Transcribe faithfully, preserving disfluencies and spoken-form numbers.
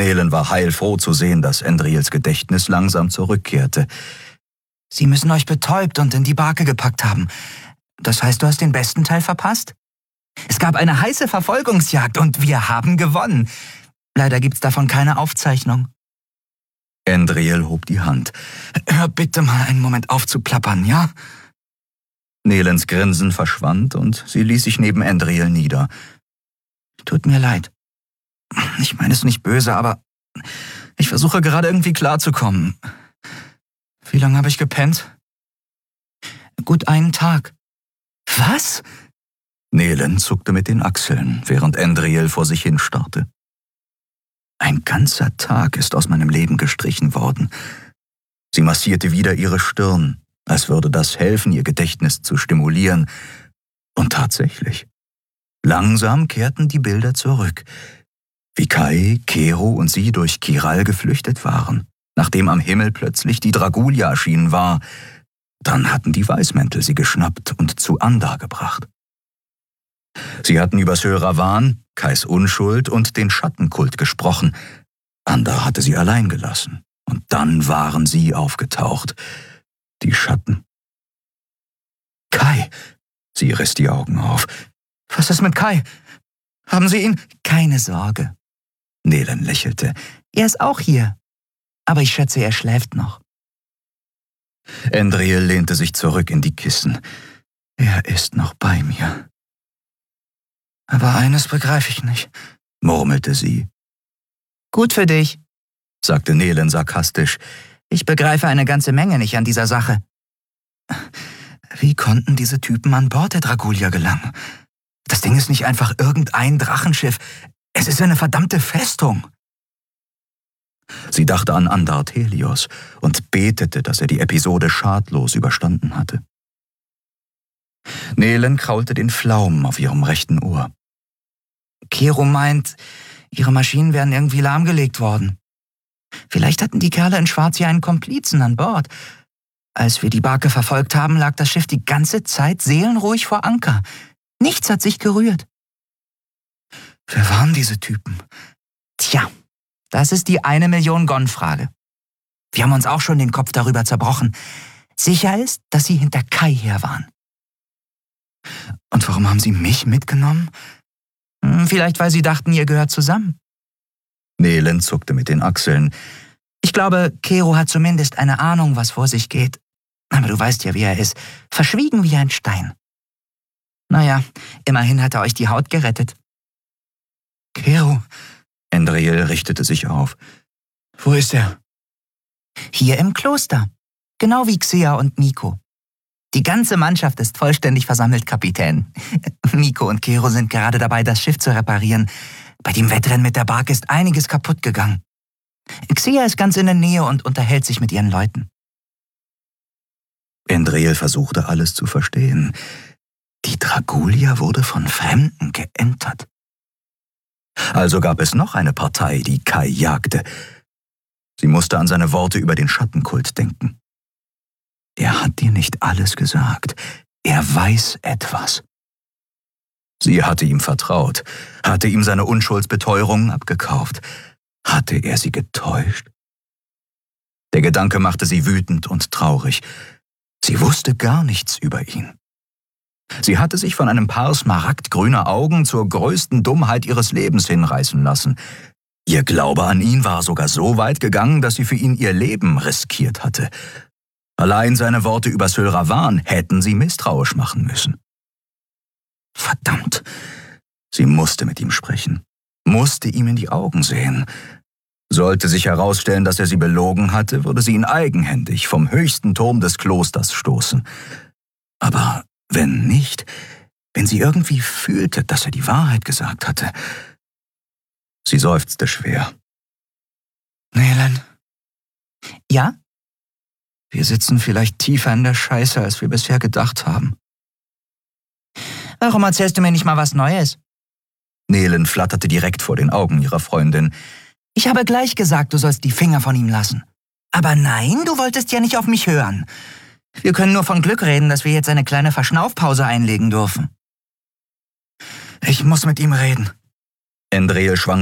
Nelen war heilfroh zu sehen, dass Endriels Gedächtnis langsam zurückkehrte. »Sie müssen euch betäubt und in die Barke gepackt haben. Das heißt, du hast den besten Teil verpasst? Es gab eine heiße Verfolgungsjagd und wir haben gewonnen. Leider gibt's davon keine Aufzeichnung.« Endriel hob die Hand. »Hör bitte mal einen Moment auf zu plappern, ja?« Nelens Grinsen verschwand und sie ließ sich neben Endriel nieder. »Tut mir leid. Ich meine es nicht böse, aber ich versuche gerade irgendwie klarzukommen. Wie lange habe ich gepennt?« »Gut einen Tag.« »Was?« Nelen zuckte mit den Achseln, während Endriel vor sich hinstarrte. »Ein ganzer Tag ist aus meinem Leben gestrichen worden.« Sie massierte wieder ihre Stirn, als würde das helfen, ihr Gedächtnis zu stimulieren. Und tatsächlich. Langsam kehrten die Bilder zurück. Wie Kai, Kero und sie durch Kiral geflüchtet waren, nachdem am Himmel plötzlich die Dragulia erschienen war. Dann hatten die Weißmäntel sie geschnappt und zu Andar gebracht. Sie hatten über Sylravan, Kais Unschuld und den Schattenkult gesprochen. Andar hatte sie allein gelassen. Und dann waren sie aufgetaucht. Die Schatten. »Kai!« Sie riss die Augen auf. »Was ist mit Kai? Haben Sie ihn?« »Keine Sorge.« Nelen lächelte. »Er ist auch hier. Aber ich schätze, er schläft noch.« Endriel lehnte sich zurück in die Kissen. »Er ist noch bei mir.« »Aber eines begreife ich nicht«, murmelte sie. »Gut für dich«, sagte Nelen sarkastisch. »Ich begreife eine ganze Menge nicht an dieser Sache. Wie konnten diese Typen an Bord der Dragulia gelangen? Das Ding ist nicht einfach irgendein Drachenschiff. Es ist eine verdammte Festung.« Sie dachte an Andar Helios und betete, dass er die Episode schadlos überstanden hatte. Nelen kraulte den Flaum auf ihrem rechten Ohr. »Kero meint, ihre Maschinen wären irgendwie lahmgelegt worden. Vielleicht hatten die Kerle in Schwarz hier einen Komplizen an Bord. Als wir die Barke verfolgt haben, lag das Schiff die ganze Zeit seelenruhig vor Anker. Nichts hat sich gerührt.« »Wer waren diese Typen?« »Tja, das ist die eine Million Gon-Frage. Wir haben uns auch schon den Kopf darüber zerbrochen. Sicher ist, dass sie hinter Kai her waren.« »Und warum haben sie mich mitgenommen?« Hm, »Vielleicht, weil sie dachten, ihr gehört zusammen.« Nelen zuckte mit den Achseln. »Ich glaube, Kero hat zumindest eine Ahnung, was vor sich geht. Aber du weißt ja, wie er ist. Verschwiegen wie ein Stein. Naja, immerhin hat er euch die Haut gerettet.« »Kero?« Endriel richtete sich auf. »Wo ist er?« »Hier im Kloster. Genau wie Xia und Miko. Die ganze Mannschaft ist vollständig versammelt, Kapitän. Miko und Kero sind gerade dabei, das Schiff zu reparieren. Bei dem Wettrennen mit der Barke ist einiges kaputt gegangen. Xia ist ganz in der Nähe und unterhält sich mit ihren Leuten.« Endriel versuchte alles zu verstehen. Die Dragulia wurde von Fremden geentert. Also gab es noch eine Partei, die Kai jagte. Sie musste an seine Worte über den Schattenkult denken. Er hat dir nicht alles gesagt. Er weiß etwas. Sie hatte ihm vertraut, hatte ihm seine Unschuldsbeteuerungen abgekauft. Hatte er sie getäuscht? Der Gedanke machte sie wütend und traurig. Sie wusste gar nichts über ihn. Sie hatte sich von einem Paar smaragdgrüner Augen zur größten Dummheit ihres Lebens hinreißen lassen. Ihr Glaube an ihn war sogar so weit gegangen, dass sie für ihn ihr Leben riskiert hatte. Allein seine Worte über Sylravan hätten sie misstrauisch machen müssen. Verdammt! Sie musste mit ihm sprechen, musste ihm in die Augen sehen. Sollte sich herausstellen, dass er sie belogen hatte, würde sie ihn eigenhändig vom höchsten Turm des Klosters stoßen. Aber wenn nicht, wenn sie irgendwie fühlte, dass er die Wahrheit gesagt hatte. Sie seufzte schwer. »Nelen?« »Ja?« »Wir sitzen vielleicht tiefer in der Scheiße, als wir bisher gedacht haben.« »Warum erzählst du mir nicht mal was Neues?« Nelen flatterte direkt vor den Augen ihrer Freundin. »Ich habe gleich gesagt, du sollst die Finger von ihm lassen. Aber nein, du wolltest ja nicht auf mich hören. Wir können nur von Glück reden, dass wir jetzt eine kleine Verschnaufpause einlegen dürfen.« »Ich muss mit ihm reden.« Endriel schwang